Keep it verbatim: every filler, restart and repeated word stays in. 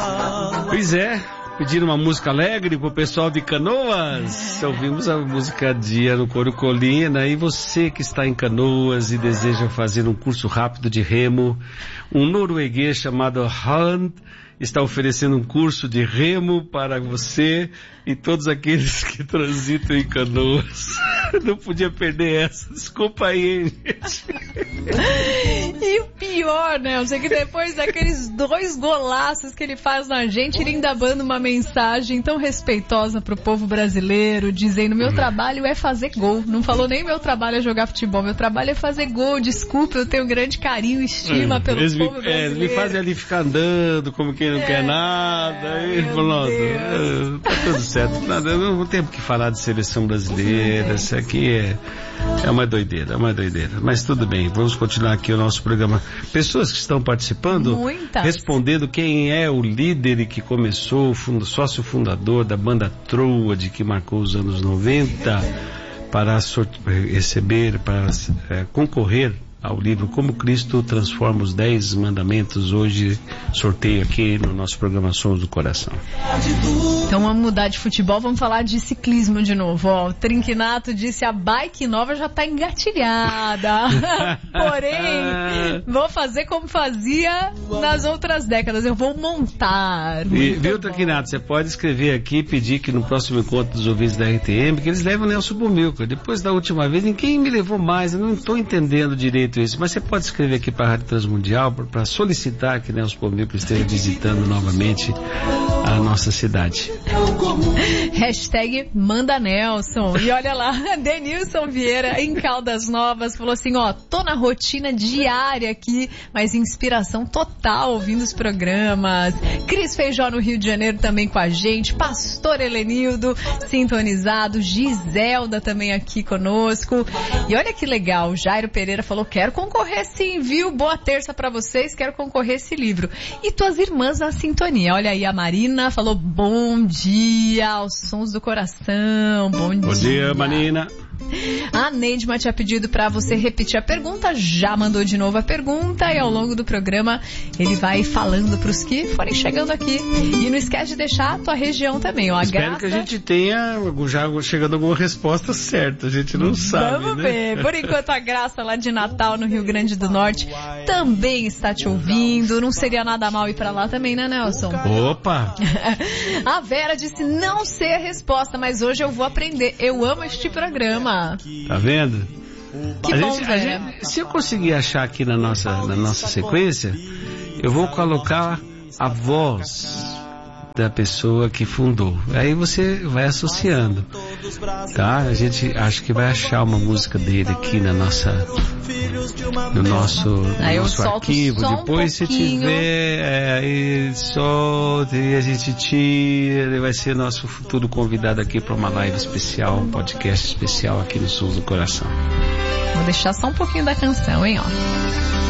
Pois é, pediram uma música alegre pro pessoal de Canoas. Ouvimos a música Dia no Coro Colina. E você que está em Canoas e deseja fazer um curso rápido de remo, um norueguês chamado Hunt está oferecendo um curso de remo para você e todos aqueles que transitam em Canoas. Não podia perder essa. Desculpa aí, hein, gente. E o pior, né? Eu sei que depois daqueles dois golaços que ele faz na gente, ele ainda manda uma mensagem tão respeitosa pro povo brasileiro, dizendo: meu trabalho é fazer gol. Não falou nem meu trabalho é jogar futebol, meu trabalho é fazer gol. Desculpa, eu tenho grande carinho e estima é, pelo povo me, brasileiro. É, ele faz ali ficar andando como quem não é, quer nada. E pronto, é, tá tudo certo. Nada, não temos que falar de seleção brasileira. Isso aqui é, é uma doideira, é uma doideira. Mas tudo bem, vamos continuar aqui o nosso programa. Pessoas que estão participando, muitas, respondendo quem é o líder e que começou, o fundo, sócio fundador da banda Troad, que marcou os anos noventa, para receber, para é, concorrer ao livro Como Cristo Transforma os Dez Mandamentos. Hoje sorteio aqui no nosso programa Sons do Coração. Então vamos mudar de futebol, vamos falar de ciclismo de novo. Ó, o Trinquinato disse: a bike nova já está engatilhada. Porém, vou fazer como fazia nas outras décadas, eu vou montar. E, viu, Trinquinato, você pode escrever aqui e pedir que no próximo encontro dos ouvintes da R T M, que eles levem o Nelson Bumilca. Depois da última vez, ninguém me levou mais, eu não estou entendendo direito isso, mas você pode escrever aqui para a Rádio Transmundial para solicitar que Nelson Bumilca esteja visitando novamente a nossa cidade. Hashtag manda Nelson. E olha lá, Denilson Vieira em Caldas Novas falou assim: ó, tô na rotina diária aqui, mas inspiração total ouvindo os programas. Cris Feijó no Rio de Janeiro também com a gente, Pastor Helenildo sintonizado, Giselda também aqui conosco. E olha que legal, Jairo Pereira falou: quero concorrer sim, viu? Boa terça pra vocês, quero concorrer esse livro. E tuas irmãs na sintonia. Olha aí, a Marina falou: bom dia aos sons do coração. Bom, bom dia. Bom dia, Marina. A Neidma tinha pedido para você repetir a pergunta, já mandou de novo a pergunta e ao longo do programa ele vai falando para os que forem chegando aqui. E não esquece de deixar a tua região também, ó. A Espero Graça... que a gente tenha já chegando alguma resposta certa, a gente não sabe, Vamos né? ver. Por enquanto a Graça lá de Natal, no Rio Grande do Norte, também está te ouvindo. Não seria nada mal ir para lá também, né, Nelson? Opa! A Vera disse: não sei a resposta, mas hoje eu vou aprender. Eu amo este programa. Tá vendo? Que a bom, gente, a gente, se eu conseguir achar aqui na nossa, na nossa sequência, eu vou colocar a voz da pessoa que fundou. Aí você vai associando, tá? A gente acho que vai achar uma música dele aqui na nossa, no nosso, no nosso arquivo. Depois, um se tiver, é, aí solta e a gente tira. Vai ser nosso futuro convidado aqui para uma live especial, um podcast especial aqui no Sons do Coração. Vou deixar só um pouquinho da canção, hein, ó.